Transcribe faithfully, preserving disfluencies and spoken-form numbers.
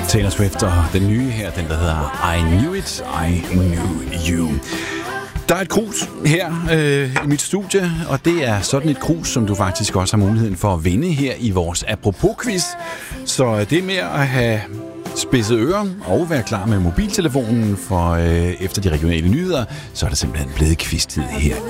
Taylor Swift og den nye her, den der hedder I Knew It, I Knew You. Der er et krus her øh, i mit studie, og det er sådan et krus, som du faktisk også har muligheden for at vinde her i vores Apropos-quiz. Så det er med at have spidset ører og være klar med mobiltelefonen, for øh, efter de regionale nyheder, så er det simpelthen blevet quiz-tid her